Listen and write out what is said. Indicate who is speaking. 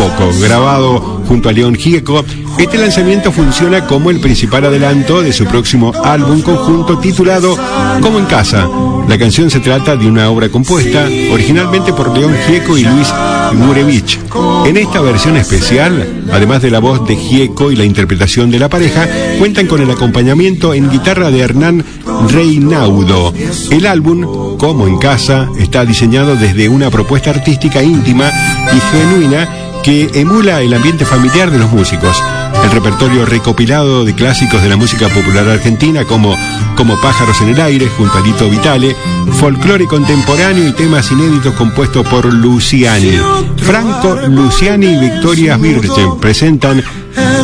Speaker 1: poco. Grabado junto a León Gieco, este lanzamiento funciona como el principal adelanto de su próximo álbum conjunto titulado Como en Casa. La canción se trata de una obra compuesta originalmente por León Gieco y Luis Gurevich. En esta versión especial, además de la voz de Gieco y la interpretación de la pareja, cuentan con el acompañamiento en guitarra de Hernán Reinaudo. El álbum, Como en Casa, está diseñado desde una propuesta artística íntima y genuina que emula el ambiente familiar de los músicos. El repertorio recopilado de clásicos de la música popular argentina como Pájaros en el Aire junto a Lito Vitale, folclore contemporáneo y temas inéditos compuestos por Luciani. Franco Luciani y Victoria Virgen presentan